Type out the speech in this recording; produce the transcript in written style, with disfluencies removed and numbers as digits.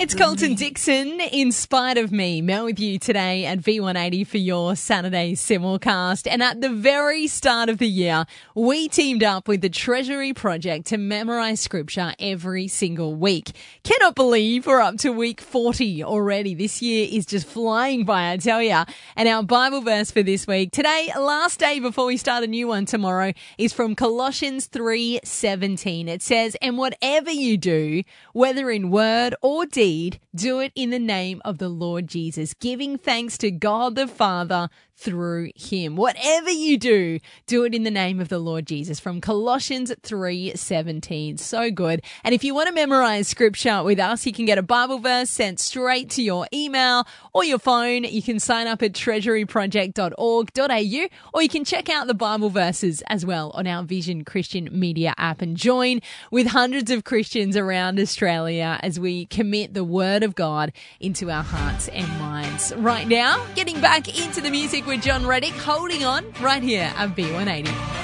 It's Colton Dixon, In Spite of Me. Mel with you today at V180 for your Saturday simulcast. And at the very start of the year, we teamed up with the Treasury Project to memorize scripture every single week. Cannot believe we're up to week 40 already. This year is just flying by, I tell ya. And our Bible verse for this week, today, last day before we start a new one tomorrow, is from Colossians 3:17. It says, "And whatever you do, whether in word or deed, do it in the name of the Lord Jesus, giving thanks to God the Father through him." Whatever you do, do it in the name of the Lord Jesus, from Colossians 3:17. So good. And if you want to memorize scripture with us, you can get a Bible verse sent straight to your email or your phone. You can sign up at treasuryproject.org.au, or you can check out the Bible verses as well on our Vision Christian Media app and join with hundreds of Christians around Australia as we commit the Word of God into our hearts and minds. Right now, getting back into the music with John Reddick, Holding On, right here at V180.